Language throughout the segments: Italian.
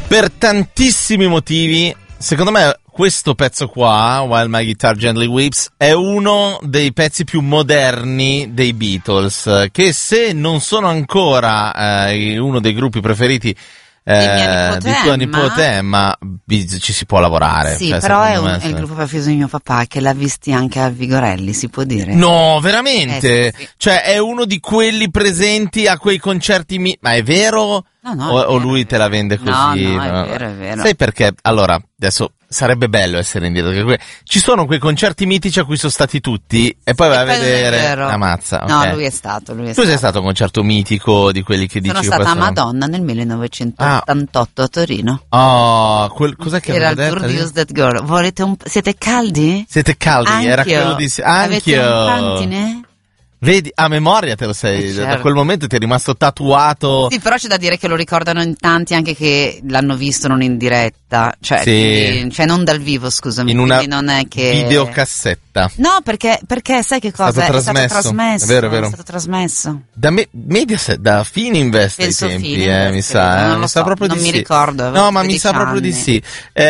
Per tantissimi motivi, secondo me questo pezzo qua, While My Guitar Gently Weeps, è uno dei pezzi più moderni dei Beatles, che se non sono ancora uno dei gruppi preferiti di tua nipote, ma ci si può lavorare. Sì, cioè, però è il gruppo preferito di mio papà, che l'ha visti anche a Vigorelli, si può dire? No, veramente? Sì. Cioè è uno di quelli presenti a quei concerti ma è vero? No, o lui te la vende così? No, è vero. Sai perché? Allora, adesso sarebbe bello essere indietro, perché ci sono quei concerti mitici a cui sono stati tutti e poi vai a vedere la mazza. No, okay. lui è stato. Tu sei stato a un concerto mitico di quelli che dici? Sono stata a Madonna nel 1988 a Torino. Oh, cos'è che era avevo detto? Era il Tour di Use That Girl. Siete caldi? Siete caldi? Anch'io. Era quello di... Avete un pantine? Vedi, a memoria te lo sei, certo. Da quel momento ti è rimasto tatuato. Sì, però c'è da dire che lo ricordano in tanti anche che l'hanno visto non in diretta, cioè, sì. quindi, cioè non dal vivo, scusami, in una non è che... videocassetta. No, perché sai che cosa? È stato trasmesso. È vero. È stato trasmesso. Da Mediaset, da Fininvest ai tempi, mi sa. Non lo so, proprio non di mi sì. ricordo. No, ma mi sa proprio anni. di sì.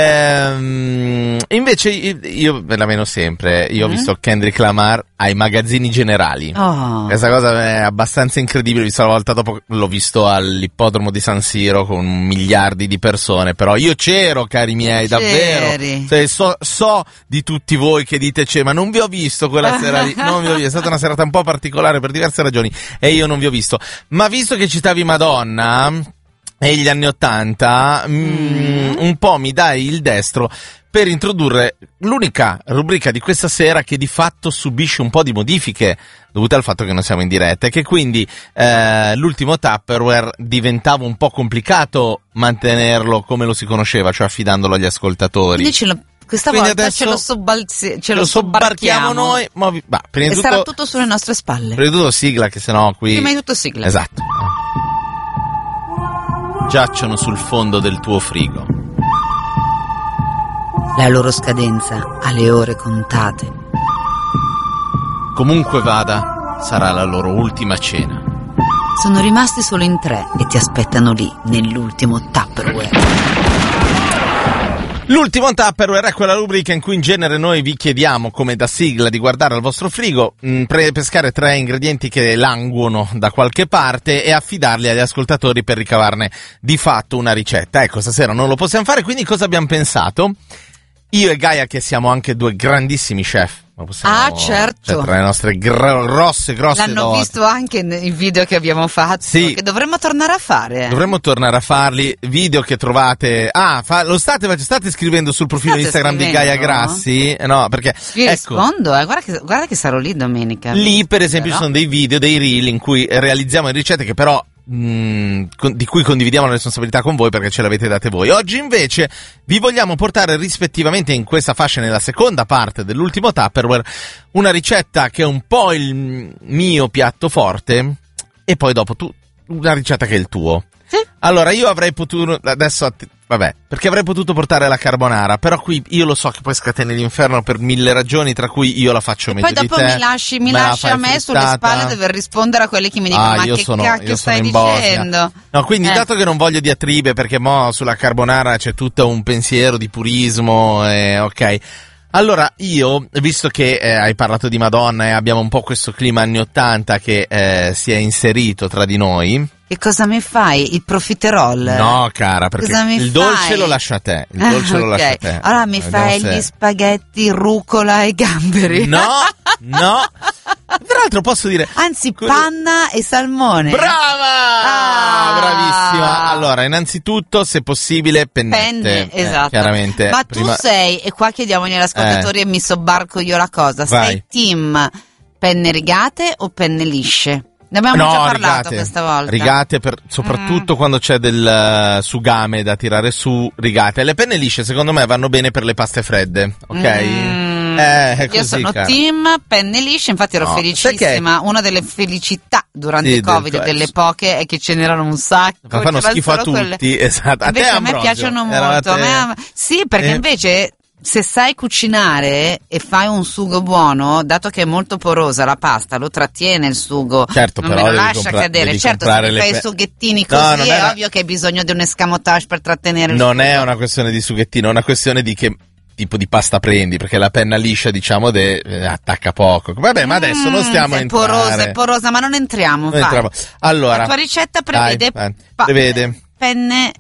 Invece io me la meno sempre. Io ho visto Kendrick Lamar ai magazzini generali. Oh. Questa cosa è abbastanza incredibile. Visto la volta dopo, l'ho visto all'ippodromo di San Siro con miliardi di persone. Però io c'ero, cari miei, davvero. Cioè, so di tutti voi che dite ma non vi ho visto quella sera lì. Non vi ho visto. È stata una serata un po' particolare per diverse ragioni e io non vi ho visto. Ma visto che citavi Madonna e gli anni '80, un po' mi dai il destro per introdurre l'unica rubrica di questa sera che di fatto subisce un po' di modifiche dovute al fatto che non siamo in diretta e che quindi l'ultimo Tupperware diventava un po' complicato mantenerlo come lo si conosceva, cioè affidandolo agli ascoltatori. Questa quindi volta ce lo sobbarchiamo noi, e sarà tutto sulle nostre spalle. Prima di tutto sigla, che sennò qui... Prima di tutto sigla. Esatto. Giacciono sul fondo del tuo frigo. La loro scadenza ha le ore contate. Comunque vada, sarà la loro ultima cena. Sono rimasti solo in 3 e ti aspettano lì, nell'ultimo Tupperware. L'ultimo Tupperware è quella rubrica in cui in genere noi vi chiediamo, come da sigla, di guardare al vostro frigo, pescare 3 ingredienti che languono da qualche parte e affidarli agli ascoltatori per ricavarne di fatto una ricetta. Ecco, stasera non lo possiamo fare, quindi cosa abbiamo pensato? Io e Gaia, che siamo anche 2 grandissimi chef. Certo. Cioè, tra le nostre grosse l'hanno doti. visto anche nei video che abbiamo fatto, sì. Che dovremmo tornare a fare. Dovremmo tornare a farli, video che trovate. Lo state scrivendo sul profilo Instagram di Gaia Grassi? No, perché rispondo, guarda che sarò lì domenica. Lì per esempio ci sono dei video, dei reel in cui realizziamo le ricette che però di cui condividiamo la responsabilità con voi perché ce l'avete date voi. Oggi invece vi vogliamo portare rispettivamente in questa fascia, nella seconda parte dell'ultimo Tupperware, una ricetta che è un po' il mio piatto forte e poi dopo una ricetta che è il tuo. Sì. Allora io avrei potuto perché avrei potuto portare la carbonara, però qui io lo so che poi scateni l'inferno per 1000 ragioni, tra cui io la faccio meglio di te. Poi dopo mi lasci a me sulle spalle dover rispondere a quelli che mi dicono ma che cacchio stai dicendo? No, quindi dato che non voglio diatribe, perché sulla carbonara c'è tutto un pensiero di purismo, ok. Allora io, visto che hai parlato di Madonna e abbiamo un po' questo clima anni '80 che si è inserito tra di noi. Che cosa mi fai? Il profiterol? No, cara, perché il dolce lo lascia a te. Il dolce lo lascia a te. Allora mi fai gli spaghetti, rucola e gamberi. No. Tra l'altro posso dire... Anzi, panna e salmone. Brava! Bravissima. Allora, innanzitutto, se possibile, penne, esatto. Chiaramente. Ma tu sei, e qua chiediamo agli ascoltatori e mi sobbarco io la cosa, sei team penne rigate o penne lisce? Ne abbiamo già parlato questa volta. Rigate, soprattutto quando c'è del sugame da tirare su, rigate. Le penne lisce secondo me vanno bene per le paste fredde, ok? Io sono team penne lisce, infatti ero felicissima. Una delle felicità durante il Covid, delle poche, è che ce n'erano un sacco. Ma fanno schifo a tutti, esatto. Invece a me piacciono molto. Sì, perché invece se sai cucinare e fai un sugo buono, dato che è molto porosa la pasta, lo trattiene il sugo, certo, non però me lo lascia cadere. Certo, se fai i sughettini così è ovvio che hai bisogno di un escamotage per trattenere il sugo. Non è una questione di sughettino, è una questione di che tipo di pasta prendi, perché la penna liscia, diciamo, attacca poco. Vabbè, ma adesso non stiamo a entrare. È porosa, ma non entriamo. Allora, la tua ricetta prevede penne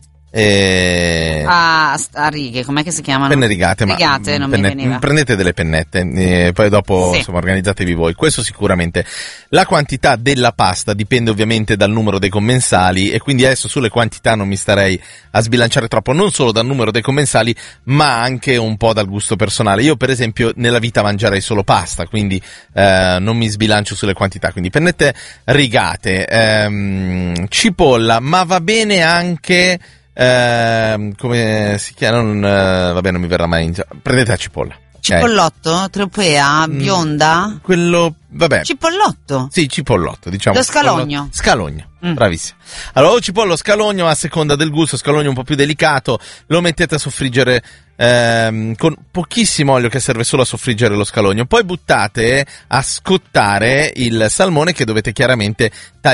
a righe, com'è che si chiamano? Penne rigate, non mi veniva. Prendete delle pennette, poi dopo insomma organizzatevi voi. Questo sicuramente. La quantità della pasta dipende ovviamente dal numero dei commensali, e quindi adesso sulle quantità non mi starei a sbilanciare troppo, non solo dal numero dei commensali ma anche un po' dal gusto personale. Io per esempio nella vita mangerei solo pasta, quindi non mi sbilancio sulle quantità, quindi pennette rigate, cipolla, ma va bene anche come si chiama? Non mi verrà mai prendete la cipolla. Cipollotto? Tropea? Bionda? Quello, vabbè. Cipollotto? Sì, cipollotto, diciamo. Lo scalogno? Scalogno, bravissimo. Allora, o cipollo o scalogno a seconda del gusto, scalogno un po' più delicato, lo mettete a soffriggere con pochissimo olio, che serve solo a soffriggere lo scalogno. Poi buttate a scottare il salmone, che dovete chiaramente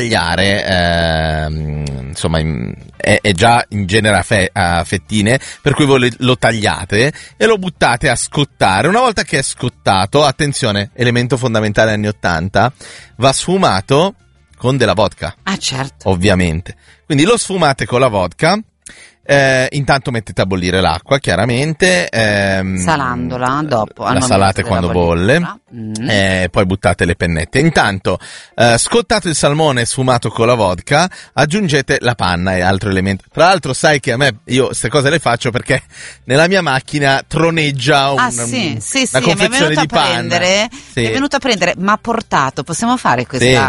tagliare, insomma, è già in genere a fettine, per cui voi lo tagliate e lo buttate a scottare. Una volta che è scottato, attenzione, elemento fondamentale anni 80, va sfumato con della vodka. Ah, certo. Ovviamente. Quindi lo sfumate con la vodka. Intanto mettete a bollire l'acqua, chiaramente, salandola dopo, la salate quando bolle, poi buttate le pennette. Intanto scottato il salmone sfumato con la vodka, aggiungete la panna e altro elemento. Tra l'altro sai che io queste cose le faccio perché nella mia macchina troneggia una confezione di panna. Mi è venuto a prendere, ma ha portato, possiamo fare questa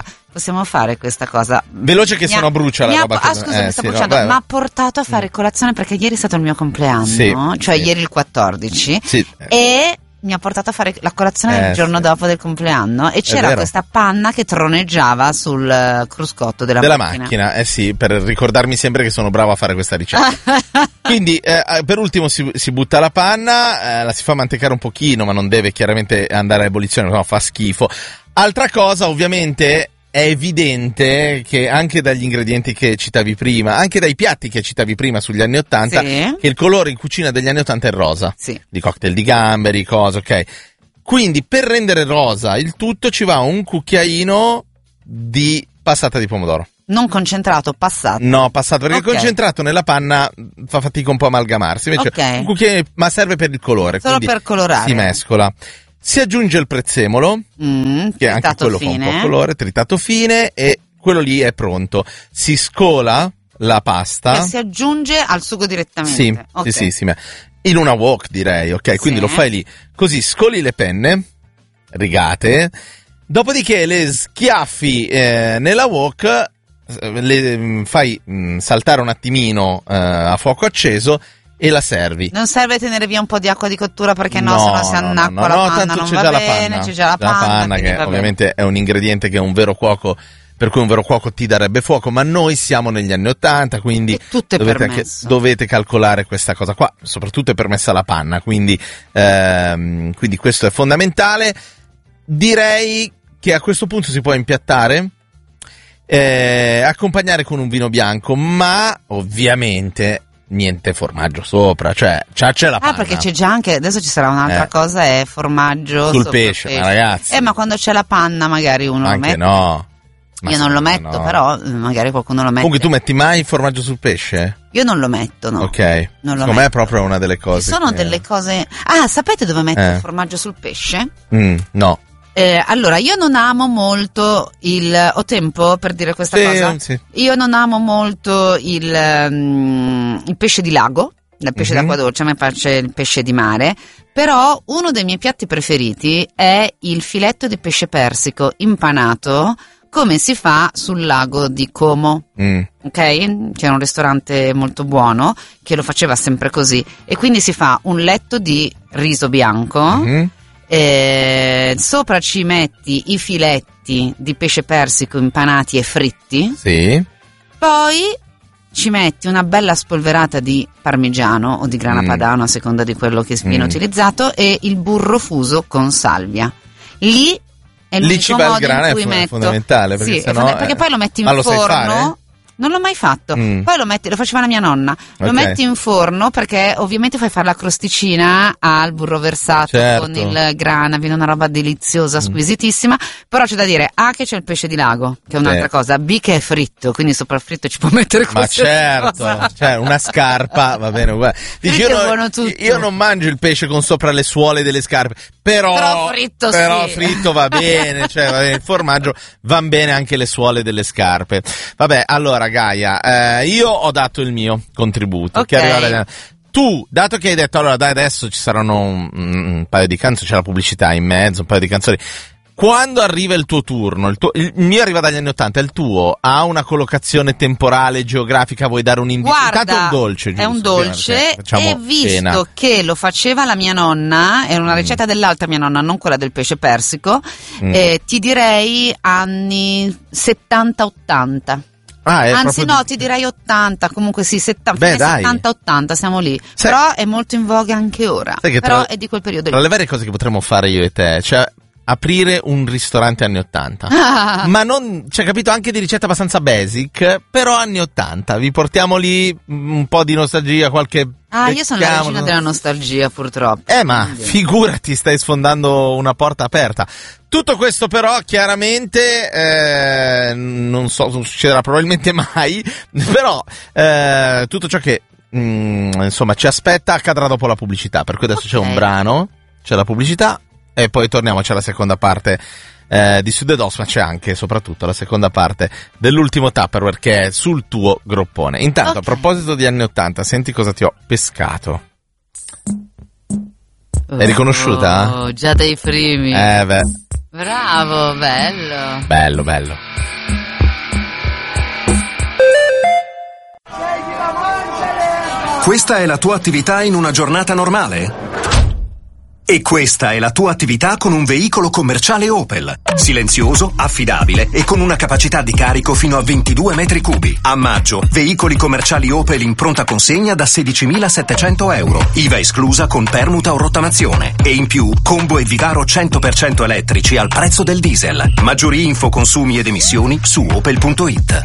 cosa veloce, che sennò brucia la roba. Scusa, mi sta bruciando. Mi ha portato a fare colazione perché ieri è stato il mio compleanno, ieri il 14, e mi ha portato a fare la colazione il giorno dopo del compleanno, e c'era questa panna che troneggiava sul cruscotto della macchina. Per ricordarmi sempre che sono bravo a fare questa ricetta. Quindi per ultimo si butta la panna, la si fa mantecare un pochino, ma non deve chiaramente andare a ebollizione, no, fa schifo. Altra cosa, ovviamente, è evidente che anche dagli ingredienti che citavi prima, anche dai piatti che citavi prima sugli anni 80, che il colore in cucina degli anni 80 è rosa. Di cocktail di gamberi, cose, ok. Quindi per rendere rosa il tutto ci va un cucchiaino di passata di pomodoro. Non concentrato, passato? No, passato, perché concentrato nella panna fa fatica un po' a amalgamarsi. Invece un cucchiaino, ma serve per il colore. Solo per colorare. Si mescola. Si aggiunge il prezzemolo, che anche quello fa un po' colore, tritato fine, e quello lì è pronto. Si scola la pasta. E si aggiunge al sugo direttamente. Sì. In una wok, direi, ok? Quindi lo fai lì. Così scoli le penne rigate, dopodiché le schiaffi nella wok, le fai saltare un attimino a fuoco acceso, e la servi. Non serve tenere via un po' di acqua di cottura, perché sennò si annacqua la panna, tanto non c'è va già bene, la panna. c'è già la panna, che ovviamente è un ingrediente che un vero cuoco, per cui un vero cuoco ti darebbe fuoco, ma noi siamo negli anni 80, quindi dovete calcolare questa cosa qua, soprattutto è permessa la panna, quindi questo è fondamentale. Direi che a questo punto si può impiattare, accompagnare con un vino bianco, ma ovviamente niente formaggio sopra, cioè c'è la panna. Perché c'è già anche, adesso ci sarà un'altra cosa, è formaggio sul pesce. Ma ragazzi, ma quando c'è la panna magari uno lo mette. No, io non lo metto, però magari qualcuno lo mette. Comunque tu metti mai il formaggio sul pesce? Io non lo metto, no. Ok, secondo me è proprio una delle cose. Ci sono delle cose. Sapete dove metto il formaggio sul pesce? No. Allora, io non amo molto ho tempo per dire questa cosa? Sì. Io non amo molto il pesce di lago, il pesce d'acqua dolce, a me piace il pesce di mare, però uno dei miei piatti preferiti è il filetto di pesce persico impanato, come si fa sul lago di Como. Ok? C'era un ristorante molto buono che lo faceva sempre così, e quindi si fa un letto di riso bianco, sopra ci metti i filetti di pesce persico impanati e fritti, sì, poi ci metti una bella spolverata di parmigiano o di grana padano, a seconda di quello che viene utilizzato, e il burro fuso con salvia. Lì è l'unico modo in cui metto. Fondamentale, perché perché poi lo metti in forno. Non l'ho mai fatto. Poi lo faceva la mia nonna. Lo metti in forno, perché ovviamente fai fare la crosticina al burro versato, con il grana, viene una roba deliziosa, squisitissima. Però c'è da dire che c'è il pesce di lago, che è un'altra cosa, B, che è fritto, quindi sopra il fritto ci può mettere qualsiasi cosa. Cioè una scarpa va bene uguale. Dici, io non mangio il pesce con sopra le suole delle scarpe, però fritto va bene, cioè va bene, il formaggio, van bene anche le suole delle scarpe. Vabbè, allora Gaia, io ho dato il mio contributo. Tu, dato che hai detto allora dai, adesso ci saranno un paio di canzoni, c'è la pubblicità in mezzo, un paio di canzoni. Quando arriva il tuo turno, il mio arriva dagli anni '80, il tuo ha una collocazione temporale, geografica, vuoi dare un indizio? Guarda, è un dolce, giusto? È un dolce, e visto che lo faceva la mia nonna, era una ricetta dell'altra mia nonna, non quella del pesce persico, ti direi anni 70-80. Anzi no, ti direi 80, comunque sì, 70-80, siamo lì. Però è molto in voga anche ora, però è di quel periodo lì. Tra le varie cose che potremmo fare io e te, cioè aprire un ristorante anni 80, ma non, cioè, capito, anche di ricette abbastanza basic, però anni 80, vi portiamo lì un po' di nostalgia, qualche... io sono la regina della nostalgia, purtroppo. Ma figurati, stai sfondando una porta aperta. Tutto questo però chiaramente non succederà probabilmente mai, però tutto ciò che insomma ci aspetta accadrà dopo la pubblicità, per cui adesso c'è un brano, c'è la pubblicità e poi torniamo, c'è la seconda parte di Sud e Dos, ma c'è anche e soprattutto la seconda parte dell'ultimo Tupperware, che è sul tuo groppone. Intanto, a proposito di anni 80, senti cosa ti ho pescato. L'hai riconosciuta? Già dai primi. Beh. Bravo, bello. Bello. Questa è la tua attività in una giornata normale? E questa è la tua attività con un veicolo commerciale Opel. Silenzioso, affidabile e con una capacità di carico fino a 22 metri cubi. A maggio, veicoli commerciali Opel in pronta consegna da 16.700 euro. IVA esclusa con permuta o rottamazione. E in più, combo e Vigaro 100% elettrici al prezzo del diesel. Maggiori info, consumi ed emissioni su opel.it.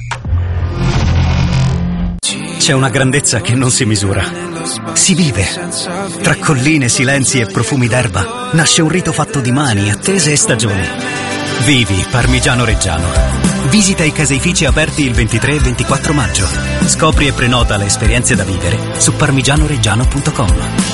C'è una grandezza che non si misura. Si vive. Tra colline, silenzi e profumi d'erba nasce un rito fatto di mani, attese e stagioni. Vivi Parmigiano Reggiano. Visita i caseifici aperti il 23 e 24 maggio. Scopri e prenota le esperienze da vivere su parmigianoreggiano.com.